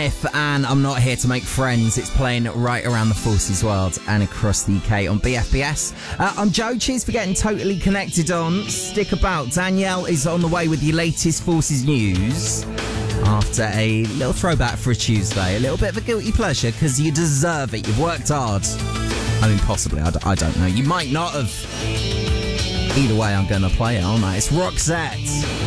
Smith and I'm Not Here to Make Friends. It's playing right around the Forces world and across the UK on BFBS. I'm Joe. Cheers for getting totally connected on. Stick about. Danielle is on the way with the latest Forces news after a little throwback for a Tuesday. A little bit of a guilty pleasure because you deserve it. You've worked hard. I mean, possibly. I don't know. You might not have. Either way, I'm going to play it, aren't I? It's Roxette.